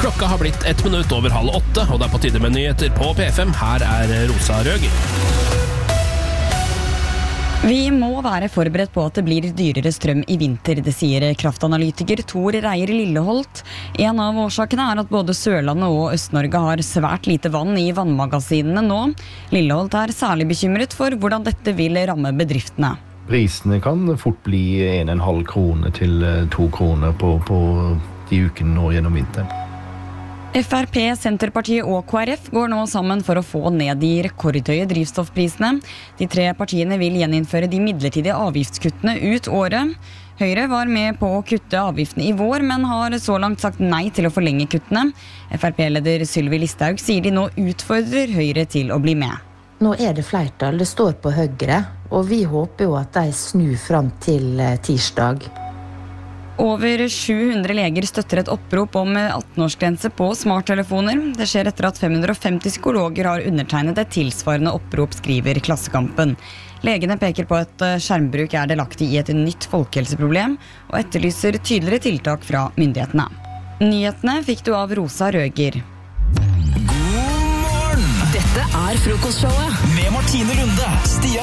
Klokka har blitt 1 minutt over 7:30, og det på tide med nyheter på P5. Her Rosa Røger. Vi må være forberedt på at det blir dyrere strøm i vinter, det sier kraftanalytiker Tor Reier Lilleholt. En av årsakene at både Sørlandet og Øst-Norge har svært lite vann i vannmagasinene nå. Lilleholt særlig bekymret for hvordan dette vil ramme bedriftene. Prisene kan fort bli 1,5 kroner til 2 kroner på de ukene nå gjennom vinteren. FrP, Senterpartiet og KrF går nå sammen for å få ned de rekordhøye drivstoffprisene. De 3 partiene vil gjeninnføre de midlertidige avgiftskuttene ut året. Høyre var med på å kutte avgiftene i vår, men har så langt sagt nei til å forlenge kuttene. FrP-leder Sylvi Listhaug sier de nå utfordrer Høyre til å bli med. Nå det flertall, det står på Høyre, og vi håper jo at de snur fram til tirsdag. Over 700 leger støtter et opprop om 18-årsgrense på smarttelefoner. Det skjer etter at 550 psykologer har undertegnet et tilsvarende opprop, skriver Klassekampen. Legene peker på at skjermbruk delaktig i et nytt folkehelseproblem, og etterlyser tydeligere tiltak fra myndighetene. Nyhetene fikk du av Rosa Røger. God morgen! Dette frokostshowet med Martine Lunde, Stian